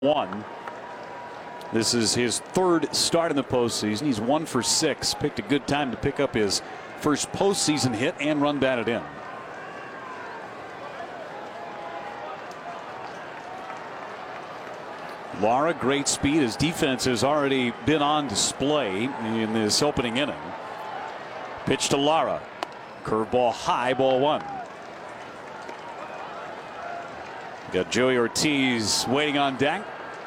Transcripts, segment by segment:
1. This is his third start in the postseason. He's 1 for 6. Picked a good time to pick up his first postseason hit and run batted in. Lara, great speed. His defense has already been on display in this opening inning. Pitch to Lara. Curveball high, ball 1. Got Joey Ortiz waiting on deck.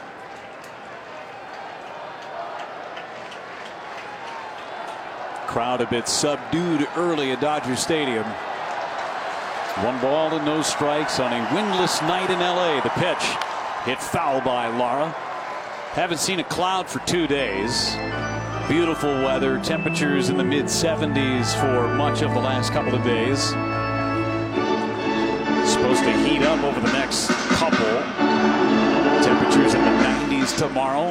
Crowd a bit subdued early at Dodger Stadium. 1 ball and no strikes on a windless night in LA. The pitch hit foul by Lara. Haven't seen a cloud for 2 days. Beautiful weather, temperatures in the mid-70s for much of the last couple of days. Supposed to heat up over the next couple. Temperatures in the 90s tomorrow.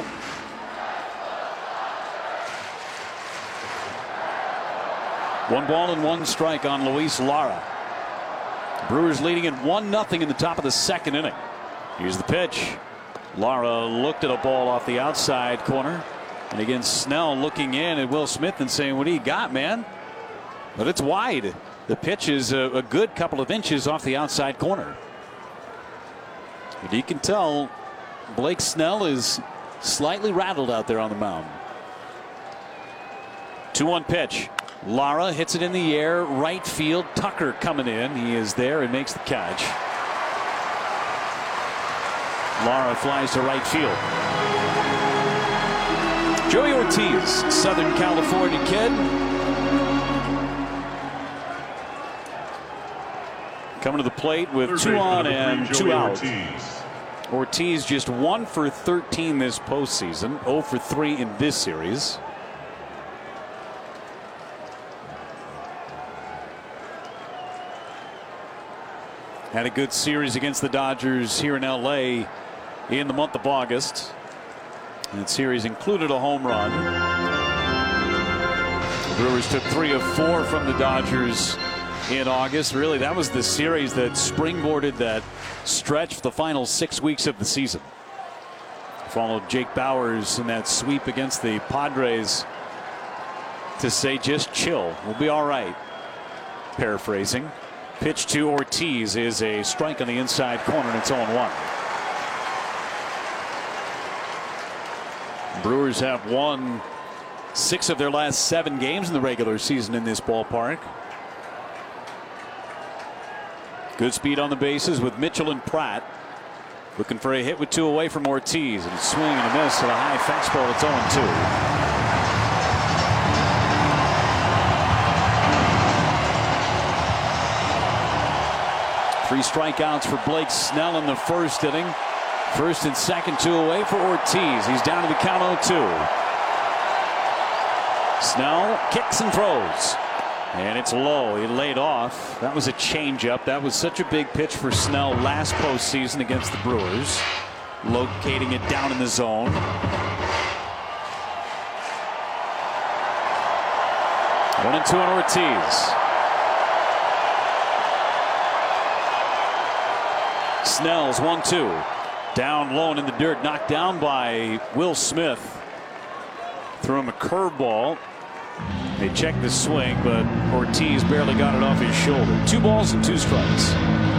One ball and 1 strike on Luis Lara. Brewers leading at 1-0 in the top of the second inning. Here's the pitch. Lara looked at a ball off the outside corner. And again, Snell looking in at Will Smith and saying, "What do you got, man?" But it's wide. The pitch is a good couple of inches off the outside corner. And you can tell Blake Snell is slightly rattled out there on the mound. 2-1 pitch. Lara hits it in the air, right field. Tucker coming in. He is there and makes the catch. Lara flies to right field. Joey Ortiz, Southern California kid. Coming to the plate with 2 on and 2 out. Ortiz just 1 for 13 this postseason, 0 for 3 in this series. Had a good series against the Dodgers here in LA in the month of August. And that series included a home run. The Brewers took 3 of 4 from the Dodgers in August. Really, that was the series that springboarded that stretch for the final 6 weeks of the season. Followed Jake Bauers in that sweep against the Padres to say, "Just chill, we'll be all right." Paraphrasing. Pitch to Ortiz is a strike on the inside corner, and it's 0-1. Brewers have won 6 of their last 7 games in the regular season in this ballpark. Good speed on the bases with Mitchell and Pratt. Looking for a hit with 2 away from Ortiz, and swing and a miss at a high fastball. It's 0-2. Three strikeouts for Blake Snell in the first inning. First and second, 2 away for Ortiz. He's down to the count 0-2. Snell kicks and throws. And it's low. He laid off. That was a changeup. That was such a big pitch for Snell last postseason against the Brewers. Locating it down in the zone. One and 2 on Ortiz. Snell's 1-2. Down low and in the dirt, knocked down by Will Smith. Threw him a curveball. They checked the swing, but Ortiz barely got it off his shoulder. 2 balls and 2 strikes.